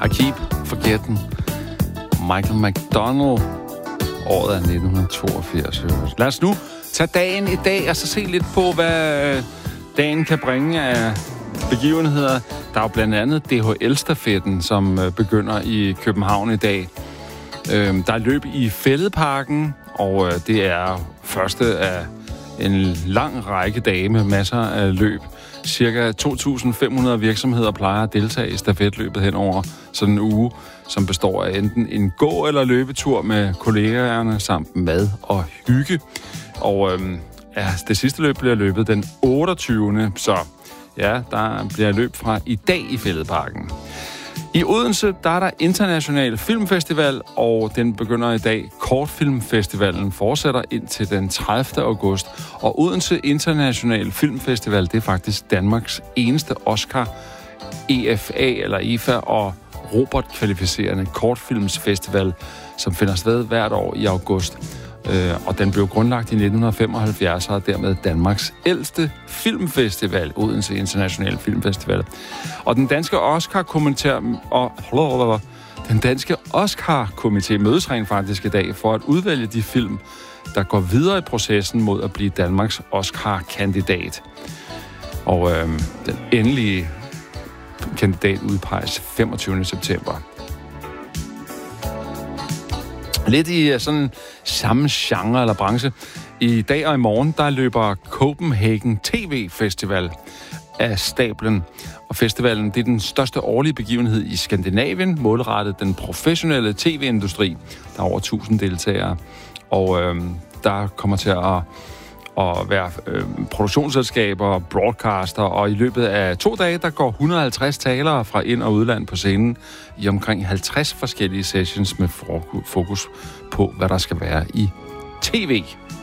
I Keep Forgetting. Michael McDonald. Året er 1982. Lad os nu tage dagen i dag og så se lidt på, hvad dagen kan bringe af begivenheder. Der er jo blandt andet DHL-stafetten, som begynder i København i dag. Der er løb i Fælledparken, og det er første af en lang række dage med masser af løb. Cirka 2.500 virksomheder plejer at deltage i stafetløbet hen over sådan en uge, som består af enten en gå- eller løbetur med kollegaerne samt mad og hygge. Og det sidste løb bliver løbet den 28. Så ja, der bliver løb fra i dag i Fælledparken. I Odense, der er der International Filmfestival, og den begynder i dag. Kortfilmfestivalen fortsætter indtil den 30. august. Og Odense International Filmfestival, det er faktisk Danmarks eneste Oscar, EFA eller EFA og Robert-kvalificerende kortfilmsfestival, som finder sted hvert år i august. Og den blev grundlagt i 1975 og er dermed Danmarks ældste filmfestival, Odense International Filmfestival. Og den danske Oscar-komité mødes rent faktisk i dag for at udvælge de film, der går videre i processen mod at blive Danmarks Oscar-kandidat. Og den endelige kandidat udpeges 25. september. Lidt i sådan samme genre eller branche. I dag og i morgen, der løber Copenhagen TV Festival af stablen. Og festivalen, det er den største årlige begivenhed i Skandinavien, målrettet den professionelle tv-industri. Der er over 1000 deltagere, og der kommer til at være produktionsselskaber, broadcaster, og i løbet af 2 dage, der går 150 talere fra ind- og udland på scenen i omkring 50 forskellige sessions med fokus på, hvad der skal være i tv.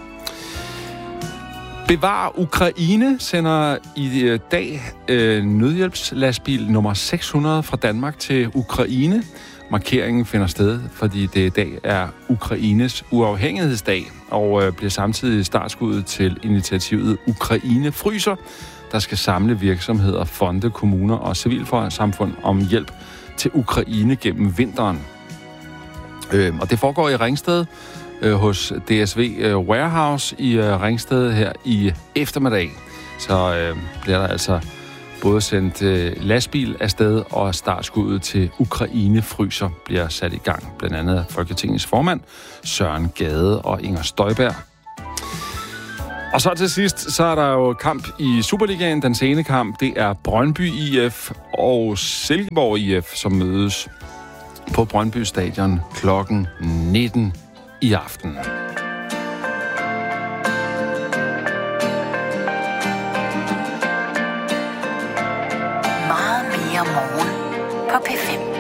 Bevar Ukraine sender i dag nødhjælpslastbil nummer 600 fra Danmark til Ukraine. Markeringen finder sted, fordi det i dag er Ukraines uafhængighedsdag, og bliver samtidig startskuddet til initiativet Ukraine Fryser, der skal samle virksomheder, fonde, kommuner og civilsamfund om hjælp til Ukraine gennem vinteren. Og det foregår i Ringsted hos DSV Warehouse i Ringsted her i eftermiddag. Så bliver der altså både sendt lastbil afsted, og startskuddet til Ukraine Fryser bliver sat i gang. Blandt andet af Folketingets formand, Søren Gade og Inger Støjberg. Og så til sidst, så er der jo kamp i Superligaen. Den sene kamp, det er Brøndby IF og Silkeborg IF, som mødes på Brøndby Stadion klokken 19 i aften. Meget mere morgen på P5.